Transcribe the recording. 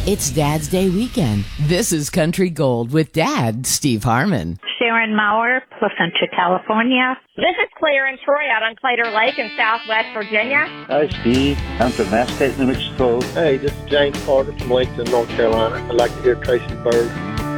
It's Dad's Day weekend. This is Country Gold with Dad, Steve Harmon. Sharon Maurer, Placentia, California. This is Claire and Troy out on Claytor Lake in Southwest Virginia. Hi, Steve. I'm from Massachusetts, New Mexico. Hey, this is James Carter from Langston, North Carolina. I'd like to hear Tracy Bird.